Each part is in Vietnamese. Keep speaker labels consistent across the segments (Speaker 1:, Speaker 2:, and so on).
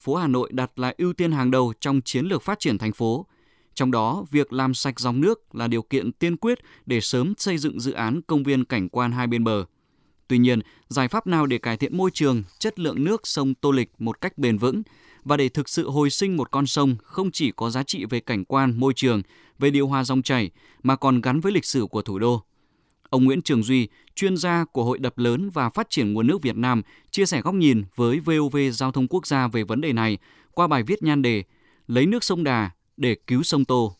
Speaker 1: phố Hà Nội đặt là ưu tiên hàng đầu trong chiến lược phát triển thành phố. Trong đó, việc làm sạch dòng nước là điều kiện tiên quyết để sớm xây dựng dự án công viên cảnh quan hai bên bờ. Tuy nhiên, giải pháp nào để cải thiện môi trường, chất lượng nước sông Tô Lịch một cách bền vững và để thực sự hồi sinh một con sông không chỉ có giá trị về cảnh quan, môi trường, về điều hòa dòng chảy mà còn gắn với lịch sử của thủ đô. Ông Nguyễn Trường Duy, chuyên gia của Hội Đập lớn và Phát triển nguồn nước Việt Nam, chia sẻ góc nhìn với VOV Giao thông Quốc gia về vấn đề này qua bài viết nhan đề Lấy nước sông Đà để cứu sông Tô.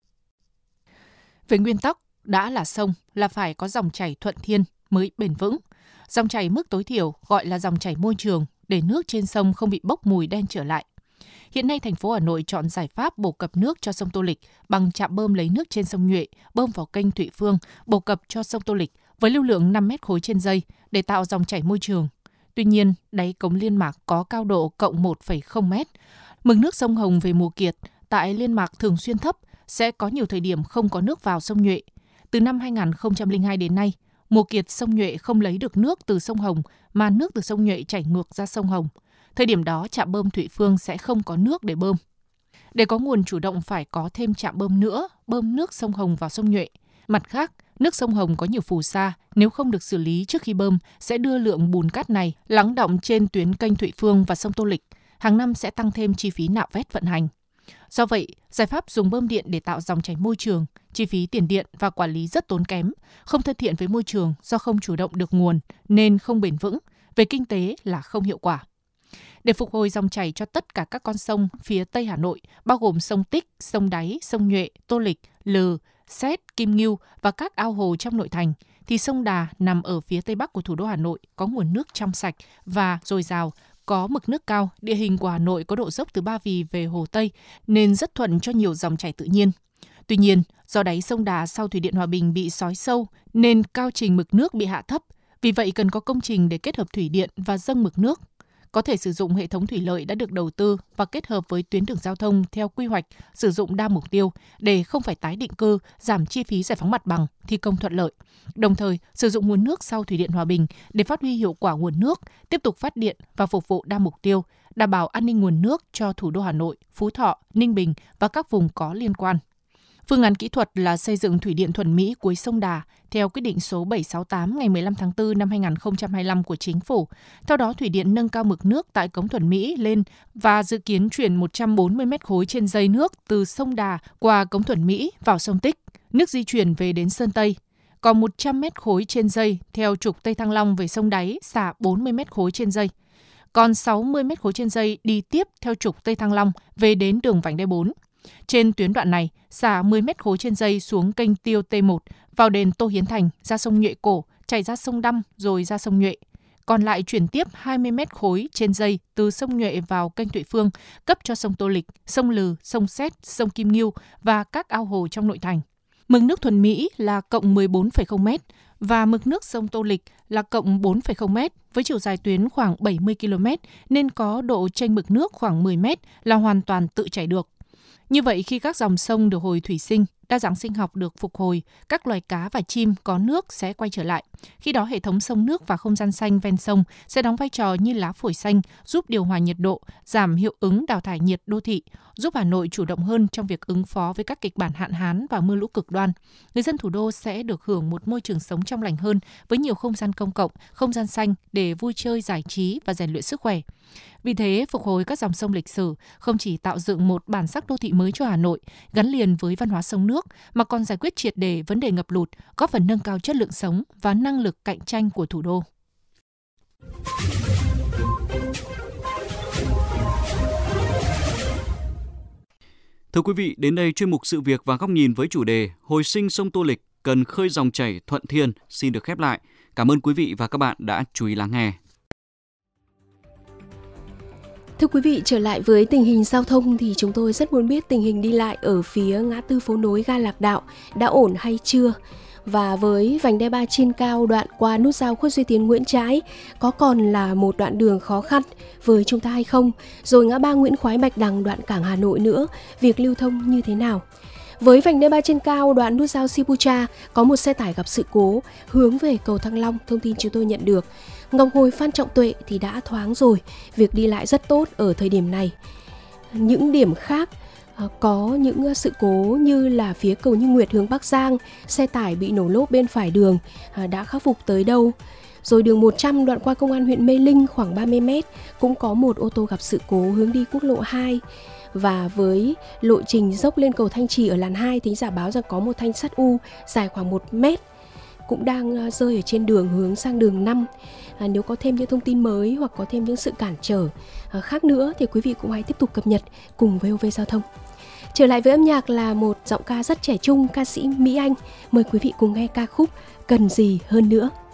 Speaker 2: Về nguyên tắc, đã là sông là phải có dòng chảy thuận thiên mới bền vững. Dòng chảy mức tối thiểu gọi là dòng chảy môi trường để nước trên sông không bị bốc mùi đen trở lại. Hiện nay, thành phố Hà Nội chọn giải pháp bổ cập nước cho sông Tô Lịch bằng trạm bơm lấy nước trên sông Nhuệ, bơm vào kênh Thụy Phương, bổ cập cho sông Tô Lịch với lưu lượng 5 mét khối trên giây để tạo dòng chảy môi trường. Tuy nhiên, đáy cống liên mạc có cao độ cộng 1,0 mét. Mực nước sông Hồng về mùa kiệt tại liên mạc thường xuyên thấp, sẽ có nhiều thời điểm không có nước vào sông Nhuệ. Từ năm 2002 đến nay, mùa kiệt sông Nhuệ không lấy được nước từ sông Hồng mà nước từ sông Nhuệ chảy ngược ra sông Hồng. Thời điểm đó, trạm bơm Thụy Phương sẽ không có nước để bơm. Để có nguồn chủ động phải có thêm trạm bơm nữa, bơm nước sông Hồng vào sông Nhuệ. Mặt khác, nước sông Hồng có nhiều phù sa, nếu không được xử lý trước khi bơm, sẽ đưa lượng bùn cát này lắng đọng trên tuyến kênh Thụy Phương và sông Tô Lịch. Hàng năm sẽ tăng thêm chi phí nạo vét vận hành. Do vậy, giải pháp dùng bơm điện để tạo dòng chảy môi trường, chi phí tiền điện và quản lý rất tốn kém, không thân thiện với môi trường do không chủ động được nguồn nên không bền vững, về kinh tế là không hiệu quả. Để phục hồi dòng chảy cho tất cả các con sông phía Tây Hà Nội, bao gồm sông Tích, sông Đáy, sông Nhuệ, Tô Lịch, Lừ, Sét, Kim Ngưu và các ao hồ trong nội thành, thì sông Đà nằm ở phía Tây Bắc của thủ đô Hà Nội có nguồn nước trong sạch và dồi dào, có mực nước cao, địa hình của Hà Nội có độ dốc từ Ba Vì về Hồ Tây nên rất thuận cho nhiều dòng chảy tự nhiên. Tuy nhiên, do đáy sông Đà sau Thủy điện Hòa Bình bị xói sâu nên cao trình mực nước bị hạ thấp, vì vậy cần có công trình để kết hợp thủy điện và dâng mực nước. Có thể sử dụng hệ thống thủy lợi đã được đầu tư và kết hợp với tuyến đường giao thông theo quy hoạch, sử dụng đa mục tiêu để không phải tái định cư, giảm chi phí giải phóng mặt bằng, thi công thuận lợi. Đồng thời, sử dụng nguồn nước sau Thủy điện Hòa Bình để phát huy hiệu quả nguồn nước, tiếp tục phát điện và phục vụ đa mục tiêu, đảm bảo an ninh nguồn nước cho thủ đô Hà Nội, Phú Thọ, Ninh Bình và các vùng có liên quan. Phương án kỹ thuật là xây dựng thủy điện Thuần Mỹ cuối sông Đà theo quyết định số 768 ngày 15 tháng 4 năm 2025 của Chính phủ. Theo đó, thủy điện nâng cao mực nước tại cống Thuần Mỹ lên và dự kiến chuyển 140 mét khối trên giây nước từ sông Đà qua cống Thuần Mỹ vào sông Tích. Nước di chuyển về đến Sơn Tây. Còn 100 mét khối trên giây theo trục Tây Thăng Long về sông Đáy xả 40 mét khối trên giây. Còn 60 mét khối trên giây đi tiếp theo trục Tây Thăng Long về đến đường vành đai 4. Trên tuyến đoạn này, xả 10 mét khối trên giây xuống kênh Tiêu T1, vào đền Tô Hiến Thành, ra sông Nhuệ Cổ, chảy ra sông Đăm rồi ra sông Nhuệ. Còn lại chuyển tiếp 20 mét khối trên giây từ sông Nhuệ vào kênh Thụy Phương, cấp cho sông Tô Lịch, sông Lừ, sông Sét, sông Kim Ngưu và các ao hồ trong nội thành. Mực nước Thuần Mỹ là cộng 14,0 mét và mực nước sông Tô Lịch là cộng 4,0 mét với chiều dài tuyến khoảng 70 km nên có độ chênh mực nước khoảng 10 mét là hoàn toàn tự chảy được. Như vậy, khi các dòng sông được hồi thủy sinh, đa dạng sinh học được phục hồi, các loài cá và chim có nước sẽ quay trở lại. Khi đó, hệ thống sông nước và không gian xanh ven sông sẽ đóng vai trò như lá phổi xanh, giúp điều hòa nhiệt độ, giảm hiệu ứng đào thải nhiệt đô thị, giúp Hà Nội chủ động hơn trong việc ứng phó với các kịch bản hạn hán và mưa lũ cực đoan. Người dân thủ đô sẽ được hưởng một môi trường sống trong lành hơn với nhiều không gian công cộng, không gian xanh để vui chơi, giải trí và rèn luyện sức khỏe. Vì thế, phục hồi các dòng sông lịch sử không chỉ tạo dựng một bản sắc đô thị mới cho Hà Nội, gắn liền với văn hóa sông nước, mà còn giải quyết triệt để vấn đề ngập lụt, góp phần nâng cao chất lượng sống và năng lực cạnh tranh của thủ đô.
Speaker 1: Thưa quý vị, đến đây chuyên mục Sự việc và góc nhìn với chủ đề Hồi sinh sông Tô Lịch cần khơi dòng chảy thuận thiên xin được khép lại. Cảm ơn quý vị và các bạn đã chú ý lắng nghe.
Speaker 3: Thưa quý vị, trở lại với tình hình giao thông thì chúng tôi rất muốn biết tình hình đi lại ở phía ngã tư phố nối ga Lạc Đạo đã ổn hay chưa? Và với vành đai 3 trên cao đoạn qua nút giao Khuất Duy Tiến Nguyễn Trãi có còn là một đoạn đường khó khăn với chúng ta hay không? Rồi ngã ba Nguyễn Khoái Bạch Đằng đoạn cảng Hà Nội nữa, việc lưu thông như thế nào? Với vành đai 3 trên cao đoạn nút giao Sipucha có một xe tải gặp sự cố hướng về cầu Thăng Long, thông tin chúng tôi nhận được. Ngọc Hồi Phan Trọng Tuệ thì đã thoáng rồi, việc đi lại rất tốt ở thời điểm này. Những điểm khác có những sự cố như là phía cầu Như Nguyệt hướng Bắc Giang, xe tải bị nổ lốp bên phải đường đã khắc phục tới đâu. Rồi đường 100 đoạn qua công an huyện Mê Linh khoảng 30 m cũng có một ô tô gặp sự cố hướng đi quốc lộ 2. Và với lộ trình dốc lên cầu Thanh Trì ở làn 2, thính giả báo rằng có một thanh sắt U dài khoảng 1 m cũng đang rơi ở trên đường hướng sang đường 5. Nếu có thêm những thông tin mới hoặc có thêm những sự cản trở khác nữa thì quý vị cũng hãy tiếp tục cập nhật cùng VOV Giao thông. Trở lại với âm nhạc là một giọng ca rất trẻ trung, ca sĩ Mỹ Anh. Mời quý vị cùng nghe ca khúc Cần Gì Hơn Nữa.